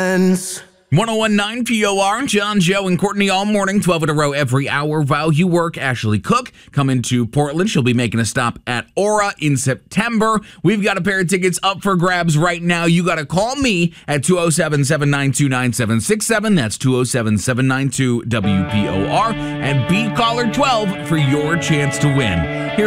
friends. 101.9 POR, John, Joe, and Courtney all morning, 12 in a row every hour. While you work, Ashley Cook coming to Portland. She'll be making a stop at Aura in September. We've got a pair of tickets up for grabs right now. You got to call me at 207-792-9767. That's 207-792-WPOR. And be caller 12 for your chance to win. Here's